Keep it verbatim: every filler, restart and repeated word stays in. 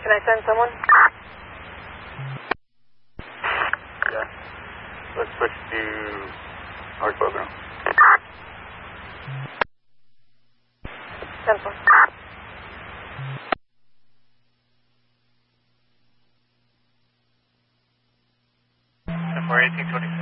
Can I send someone? Yeah. Let's switch to North Program. Send one. four eighteen twenty-five.